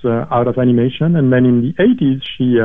out of animation, and then in the 80s,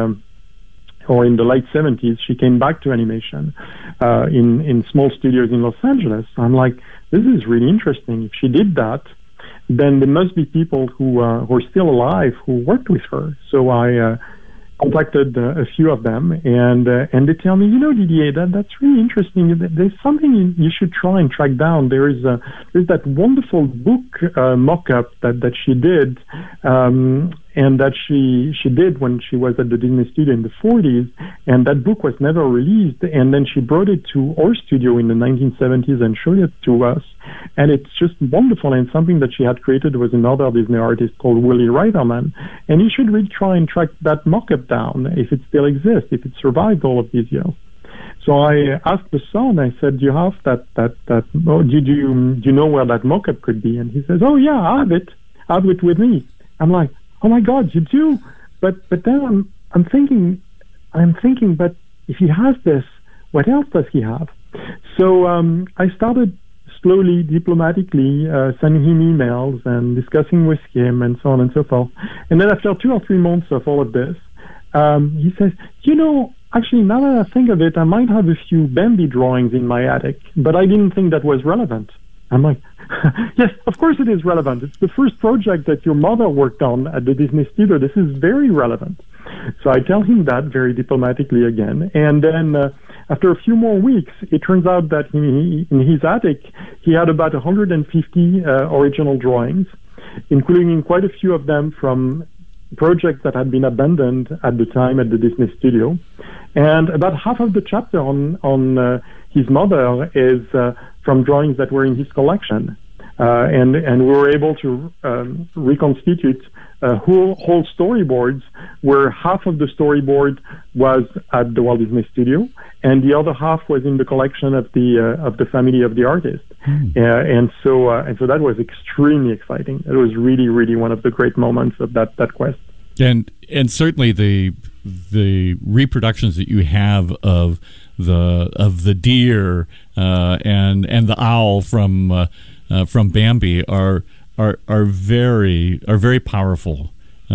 or in the late 70s, she came back to animation in small studios in Los Angeles. I'm like, this is really interesting. If she did that, then there must be people who are still alive who worked with her. So I contacted a few of them, and they tell me, Didier, that's really interesting. There's something you should try and track down. There's that wonderful book mock-up that she did, and that she did when she was at the Disney studio in the 40s, and that book was never released, and then she brought it to our studio in the 1970s and showed it to us, and it's just wonderful, and something that she had created was another Disney artist called Willie Reiterman, and you should really try and track that mock-up down, if it still exists, if it survived all of these years. So I asked the son, I said, do you have that do you know where that mock-up could be? And he says, oh yeah, I have it with me. I'm like, oh my God, you do? But then I'm thinking, but if he has this, what else does he have? So I started slowly, diplomatically, sending him emails and discussing with him and so on and so forth. And then after 2 or 3 months of all of this, he says, actually, now that I think of it, I might have a few Bambi drawings in my attic, but I didn't think that was relevant. I'm like, yes, of course it is relevant. It's the first project that your mother worked on at the Disney studio. This is very relevant. So I tell him that very diplomatically again. And then after a few more weeks, it turns out that in his attic, he had about 150 original drawings, including quite a few of them from projects that had been abandoned at the time at the Disney studio. And about half of the chapter on his mother is from drawings that were in his collection. And we were able to reconstitute whole storyboards where half of the storyboard was at the Walt Disney Studio and the other half was in the collection of the family of the artist. And so that was extremely exciting. It was really, really one of the great moments of that quest. And certainly the reproductions that you have of the deer and the owl from Bambi are very powerful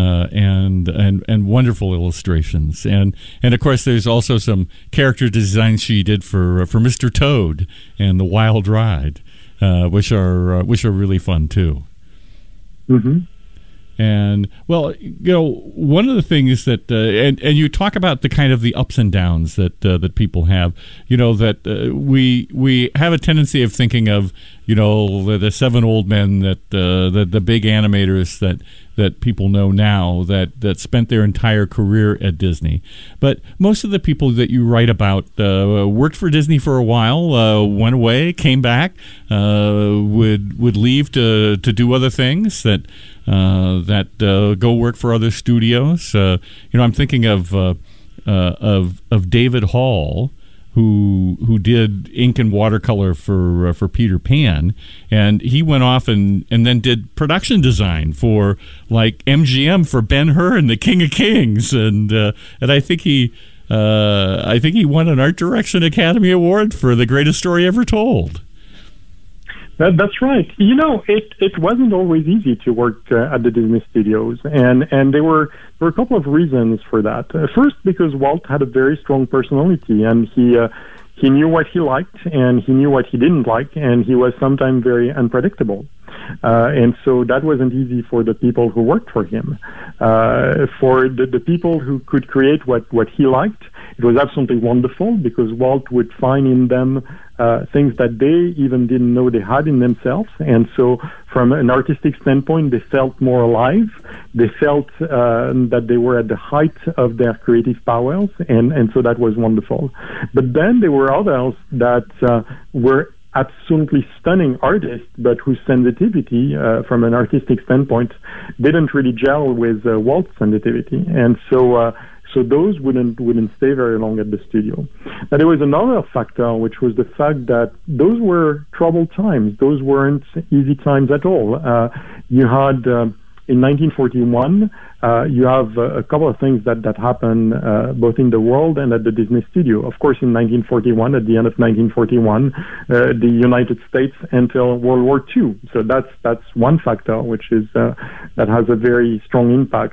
and wonderful illustrations. And of course there's also some character designs she did for Mr. Toad and the Wild Ride, which are really fun too. Mm-hmm. And one of the things that and you talk about the kind of the ups and downs that people have, that we have a tendency of thinking of the 7 old men that the big animators that people know now that spent their entire career at Disney. But most of the people that you write about worked for Disney for a while, went away, came back, would leave to do other things that go work for other studios. I'm thinking of David Hall, who did ink and watercolor for Peter Pan, and he went off and then did production design for like MGM for Ben-Hur and the King of Kings, and I think he won an Art Direction Academy Award for the greatest story ever told. That's right. It wasn't always easy to work at the Disney studios, and there were a couple of reasons for that. First, because Walt had a very strong personality, and he knew what he liked, and he knew what he didn't like, and he was sometimes very unpredictable. And so that wasn't easy for the people who worked for him. For the people who could create what he liked, it was absolutely wonderful because Walt would find in them things that they even didn't know they had in themselves. And so from an artistic standpoint, they felt more alive. They felt that they were at the height of their creative powers. And so that was wonderful. But then there were others that were absolutely stunning artists, but whose sensitivity from an artistic standpoint didn't really gel with Walt's sensitivity. And so those wouldn't stay very long at the studio. But there was another factor, which was the fact that those were troubled times. Those weren't easy times at all. You had in 1941, you have a couple of things that happen both in the world and at the Disney studio. Of course, in 1941, at the end of 1941, the United States entered World War II. So that's one factor, which is that has a very strong impact